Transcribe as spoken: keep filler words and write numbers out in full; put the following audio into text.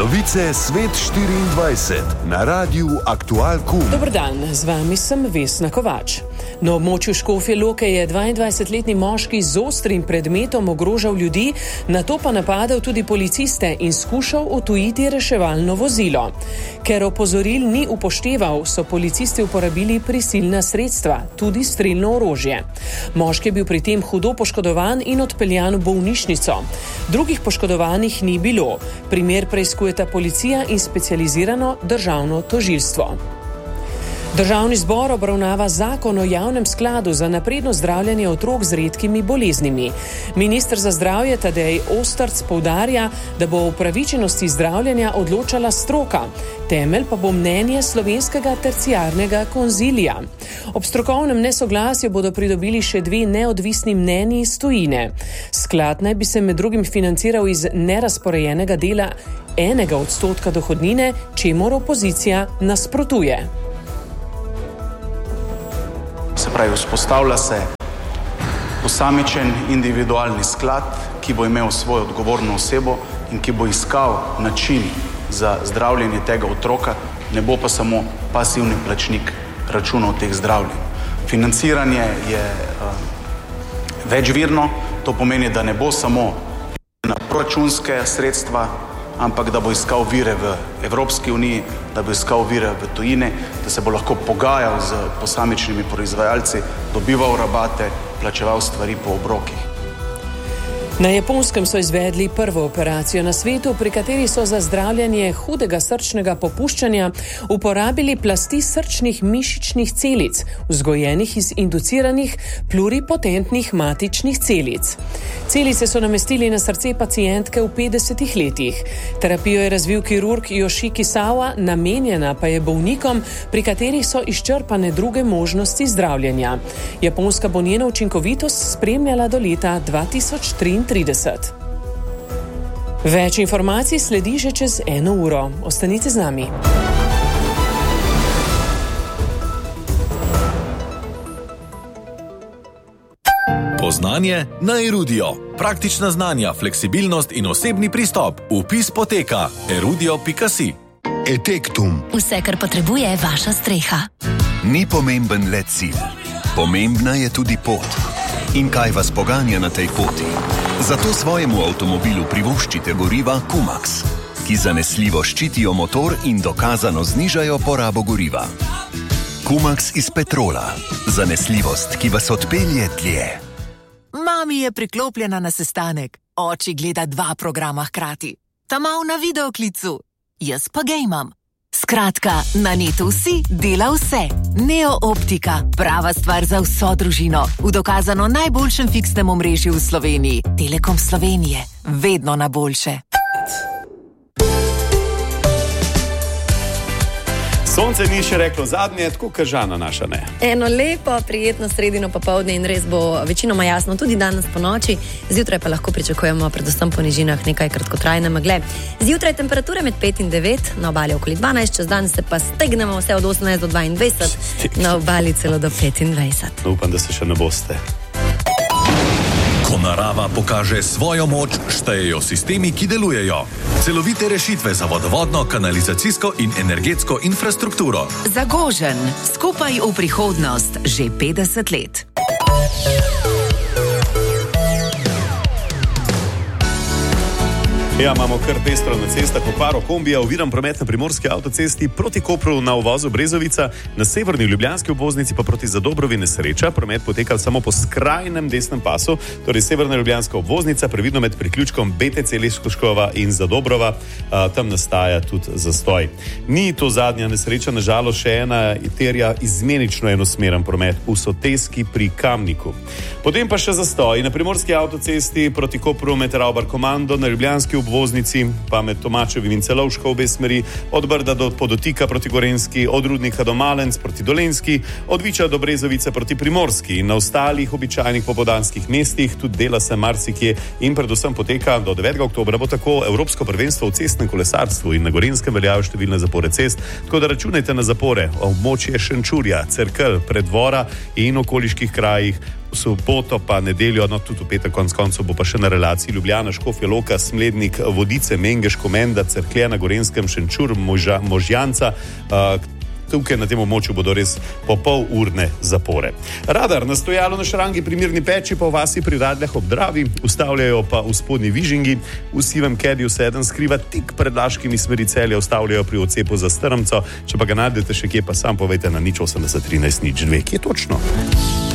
Novice Svet štiriindvajset na Radiu Aktual Kum. Dober dan, z vami sem Vesna Kovač. Na območju Škofje Loke je dvaindvajsetletni moški z ostrim predmetom ogrožal ljudi, nato pa napadel tudi policiste in skušal odtujiti reševalno vozilo. Ker opozoril ni upošteval, so policisti uporabili prisilna sredstva, tudi strelno orožje. Moški je bil pri tem hudo poškodovan in odpeljan v bolnišnico. Drugih poškodovanih ni bilo. Primer preiskujeta policija in specializirano državno tožilstvo. Državni zbor obravnava zakon o javnem skladu za napredno zdravljenje otrok z redkimi boleznimi. Minister za zdravje Tadej Ostrc poudarja, da bo o upravičenosti zdravljenja odločala stroka, temelj pa bo mnenje slovenskega terciarnega konzilija. Ob strokovnem nesoglasju bodo pridobili še dve neodvisni mnenji iz tujine. Sklad naj bi se med drugim financiral iz nerazporejenega dela enega odstotka dohodnine, čemur opozicija nasprotuje. Se pravi, vzpostavlja se posamičen individualni sklad, ki bo imel svojo odgovorno osebo in ki bo iskal način za zdravljenje tega otroka, ne bo pa samo pasivni plačnik računov teh zdravljenj. Financiranje je uh, večvirno, to pomeni, da ne bo samo na proračunske sredstva, ampak da bo iskal vire v Evropski uniji, da bo iskal vire v tujini, da se bo lahko pogajal z posamičnimi proizvajalci, dobival rabate, plačeval stvari po obrokih. Na Japonskem so izvedli prvo operacijo na svetu, pri kateri so za zdravljenje hudega srčnega popuščanja uporabili plasti srčnih mišičnih celic, vzgojenih iz induciranih pluripotentnih matičnih celic. Celice so namestili na srce pacientke v petdesetih letih. Terapijo je razvil kirurg Yoshiki Sawa, namenjena pa je bolnikom, pri katerih so izčrpane druge možnosti zdravljenja. Japonska bo njeno učinkovitost spremljala do leta dva tisoč triintrideset. Več informacij sledi že čez eno uro. Ostanite z nami. Poznanje na Erudio. Praktična znanja, fleksibilnost in osebni pristop. Vpis poteka erudio pika si. Etektum. Vse, kar potrebuje vaša streha. Ni pomemben le cilj. Pomembna je tudi pot. In kaj vas poganja na tej poti? Zato svojemu avtomobilu privoščite goriva Kumax, ki zanesljivo ščitijo motor in dokazano znižajo porabo goriva. Kumax iz petrola. Zanesljivost, ki vas odpelje dlje. Mami je priklopljena na sestanek. Oči gleda dva programa hkrati. Ta mal na videoklicu. Jaz pa gejmam. Skratka, na netu vsi dela vse. Neo Optika, prava stvar za vso družino. V dokazano najboljšem fiksnem omrežju v Sloveniji. Telekom Slovenije, vedno na boljše. Sonce ni še reklo zadnje, tako kažana naša, ne? Eno lepo, prijetno sredino popoldne in res bo večinoma jasno tudi danes po noči. Zjutraj pa lahko pričakujemo predvsem po nižinah nekaj kratkotrajne megle. Zjutraj temperature med pet in devet, na obali okoli dvanajst, čez dan se pa stegnemo vse od osemnajst do dvaindvajset, na obali celo do petindvajset. No, upam, da se še ne boste. Ko narava pokaže svojo moč, štejejo sistemi, ki delujejo. Celovite rešitve za vodovodno, kanalizacijsko in energetsko infrastrukturo. Zagožen, skupaj v prihodnost, že petdeset let. Ja, imamo kar pestro na cestah, po paro kombija, oviran promet na primorski avtocesti proti Kopru na uvozu Brezovica, na severni ljubljanski obvoznici pa proti Zadobrovi nesreča. Promet poteka samo po skrajnem desnem pasu, torej severna ljubljanska obvoznica, previdno med priključkom B T C Leškoškova in Zadobrova, a, tam nastaja tudi zastoj. Ni to zadnja nesreča, nažalost še ena terja izmenično enosmeren promet v Soteski pri Kamniku. Potem pa še zastoj na primorski avtocesti proti Kopru med Ravbar Komando, na ljubljanski obvoznici, pa med Tomačevim in Celovško obe smeri, od Brda do Podotika proti Gorenjski, od Rudnika do Malenc proti Dolenjski, od Viča do Brezovice proti Primorski in na ostalih običajnih popoldanskih mestih tudi dela se marsikje in predvsem poteka do devetega oktobra bo tako Evropsko prvenstvo v cestnem kolesarstvu in na Gorenjskem veljajo številne zapore cest, tako da računajte na zapore območje Šenčurja, Cerkelj, Preddvora in okoliških krajih. soboto pa nedeljo, no tudi v petek konc koncev bo pa še na relaciji Ljubljana, Škofja Loka, Smlednik, Vodice, Mengeš, Komenda, Cerklje na Gorenjskem, Šenčur, Moža, Možjanca. Uh, Tukaj na tem območju bodo res po pol urne zapore. Radar na stojalo na Šarangi pri Mirni Peči pa v vasi pri Radljah ob Dravi, ustavljajo pa v Spodnji Vižingi, v Sivem Kediju se eden skriva tik pred Laškimi smeri Celja, ustavljajo pri odcepu za Strmco, če pa ga najdete še kje, pa sam povejte na nič osemdeset trinajst nič dve. Kje točno?